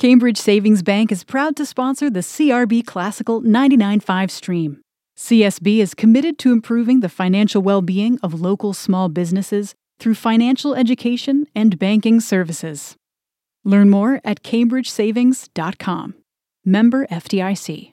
Cambridge Savings Bank is proud to sponsor the CRB Classical 99.5 stream. CSB is committed to improving the financial well-being of local small businesses through financial education and banking services. Learn more at cambridgesavings.com. Member FDIC.